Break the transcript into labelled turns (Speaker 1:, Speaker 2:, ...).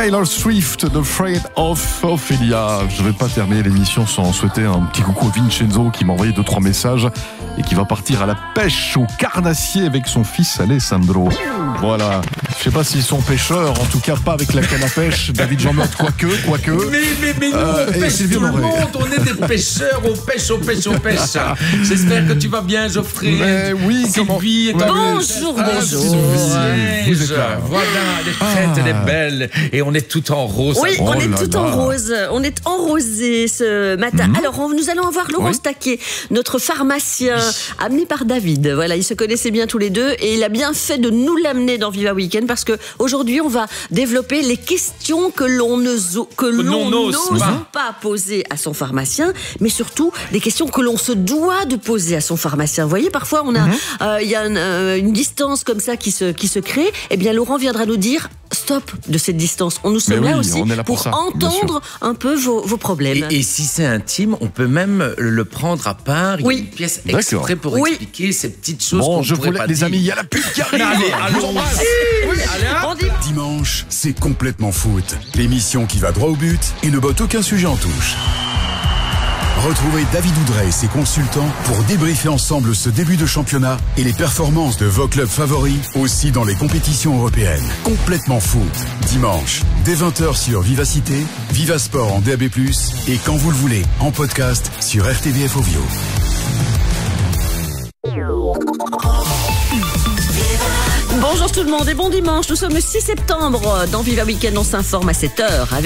Speaker 1: Taylor Swift, The Fate of Ophelia. Je ne vais pas terminer l'émission sans souhaiter un petit coucou à Vincenzo qui m'a envoyé 2-3 messages et qui va partir à la pêche au carnassier avec son fils Alessandro. Voilà. Je sais pas s'ils sont pêcheurs, en tout cas pas avec la canne à pêche. David Jean-Meurthe, quoique.
Speaker 2: Mais nous, on pêche tout le monde, on est des pêcheurs, on pêche. J'espère que tu vas bien, Geoffrey.
Speaker 1: Mais oui,
Speaker 2: Sylvie,
Speaker 3: bonjour.
Speaker 1: Vous êtes là.
Speaker 2: Voilà, elle est prête, elle est belle, et on est tout en rose.
Speaker 3: Oui, on est
Speaker 1: là
Speaker 3: tout
Speaker 1: là.
Speaker 3: en rose. On est enrosé ce matin. Alors, nous allons avoir Laurence Taquet, notre pharmacien, amené par David. Voilà, ils se connaissaient bien tous les deux et il a bien fait de nous l'amener dans Viva Weekend parce que aujourd'hui, on va développer les questions que l'on n'ose pas poser à son pharmacien, mais surtout les questions que l'on se doit de poser à son pharmacien. Vous voyez, parfois, on a, il y a une distance comme ça qui se crée. Eh bien, Laurent viendra nous dire stop de cette distance. Nous sommes là aussi pour entendre un peu vos problèmes.
Speaker 2: Et si c'est intime, on peut même le prendre à part. Il y a une pièce exprès pour expliquer ces petites choses qu'on
Speaker 1: je
Speaker 2: pourrait
Speaker 1: vous
Speaker 2: pas
Speaker 1: les
Speaker 2: dire.
Speaker 1: amis, il y a la pub qui arrive.
Speaker 4: Dimanche, c'est complètement foot. L'émission qui va droit au but et ne botte aucun sujet en touche. Retrouvez David Oudret et ses consultants pour débriefer ensemble ce début de championnat et les performances de vos clubs favoris, aussi dans les compétitions européennes. Complètement foot. Dimanche, dès 20h sur Vivacité, Vivasport en DAB+, et quand vous le voulez, en podcast sur RTVF Ovio.
Speaker 3: Bonjour tout le monde et bon dimanche. Nous sommes le 6 septembre. Dans Viva Weekend, on s'informe à 7h avec